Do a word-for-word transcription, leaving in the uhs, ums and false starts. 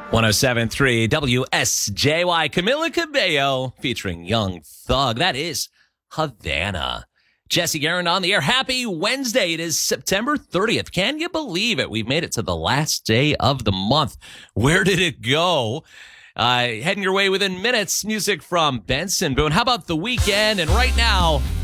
one oh seven point three W S J Y, Camila Cabello featuring Young Thug. That is Havana. Jesse Garand on the air. Happy Wednesday. It is September thirtieth. Can you believe it? We've made it to the last day of the month. Where did it go? Uh, heading your way within minutes. Music from Benson Boone. How about The Weeknd? And right now,